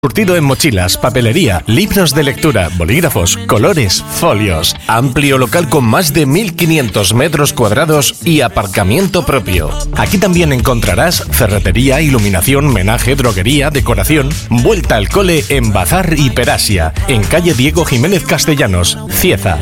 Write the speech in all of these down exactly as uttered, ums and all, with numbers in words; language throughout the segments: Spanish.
Surtido en mochilas, papelería, libros de lectura, bolígrafos, colores, folios. Amplio local con más de mil quinientos metros cuadrados y aparcamiento propio. Aquí también encontrarás ferretería, iluminación, menaje, droguería, decoración. Vuelta al cole en Bazar y Perasia, en calle Diego Jiménez Castellanos, Cieza.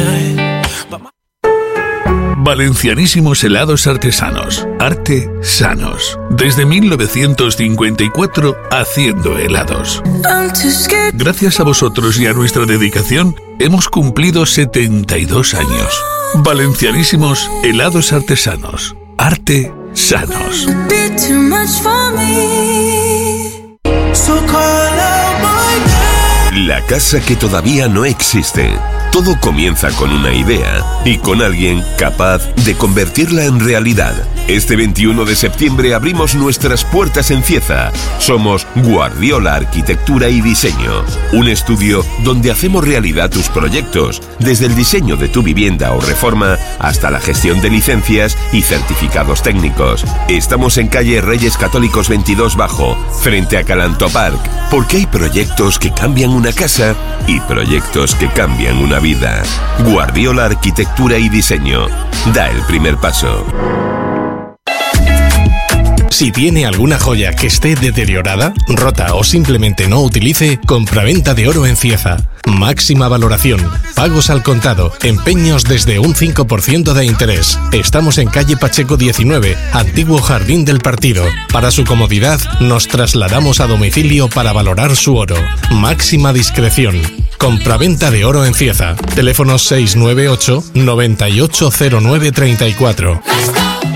Valencianísimos helados artesanos. Arte sanos. Desde mil novecientos cincuenta y cuatro haciendo helados. Gracias a vosotros y a nuestra dedicación hemos cumplido setenta y dos años. Valencianísimos helados artesanos. Arte sanos. La casa que todavía no existe. Todo comienza con una idea y con alguien capaz de convertirla en realidad. Este veintiuno de septiembre abrimos nuestras puertas en Cieza. Somos Guardiola Arquitectura y Diseño, un estudio donde hacemos realidad tus proyectos, desde el diseño de tu vivienda o reforma hasta la gestión de licencias y certificados técnicos. Estamos en calle Reyes Católicos veintidós Bajo, frente a Calanto Park, porque hay proyectos que cambian una casa y proyectos que cambian una vida. Guardiola Arquitectura y Diseño. Da el primer paso. Si tiene alguna joya que esté deteriorada, rota o simplemente no utilice, compraventa de oro en Cieza. Máxima valoración, pagos al contado, empeños desde un cinco por ciento de interés. Estamos en calle Pacheco diecinueve, antiguo Jardín del Partido. Para su comodidad, nos trasladamos a domicilio para valorar su oro. Máxima discreción. Compraventa de oro en Cieza. Teléfono seis nueve ocho, noventa y ocho cero nueve treinta y cuatro.